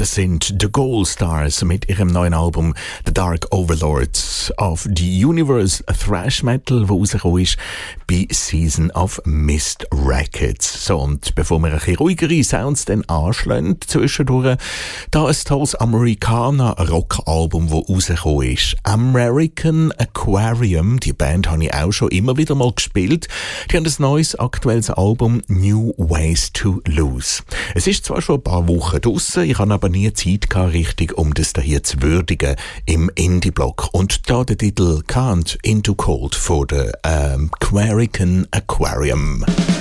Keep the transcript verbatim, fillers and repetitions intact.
Das sind The Gold Stars mit ihrem neuen Album The Dark Overlords of the Universe, Thrash Metal, wo rausgekommen ist bei Season of Mist Records. So, und bevor wir ein bisschen ruhigere Sounds dann anschlagen, zwischendurch, da ein tolles Amerikaner-Rock-Album, das rausgekommen ist. American Aquarium, die Band habe ich auch schon immer wieder mal gespielt. Die haben ein neues, aktuelles Album New Ways to Lose. Es ist zwar schon ein paar Wochen draussen, ich habe aber nie Zeit gehabt, richtig, um das hier zu würdigen im Indie-Block. Und da der Titel Can't Into Cold von der ähm, American Aquarium.